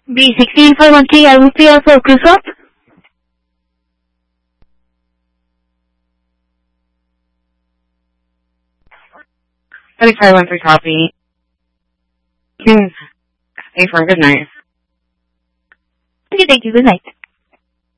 B16513, I will PR for Christoph. 7513 copy. Thanks for a good night. Okay, thank you. Good night.